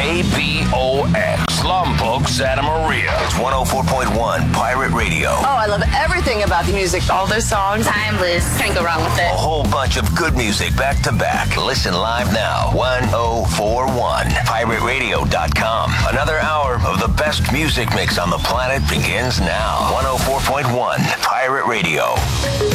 KBOX, Lombok, Santa Maria. It's 104.1 Pirate Radio. Oh, I love everything about the music. All their songs, timeless. Can't go wrong with it. A whole bunch of good music back to back. Listen live now. 1041 PirateRadio.com. Another hour of the best music mix on the planet begins now. 104.1 Pirate Radio.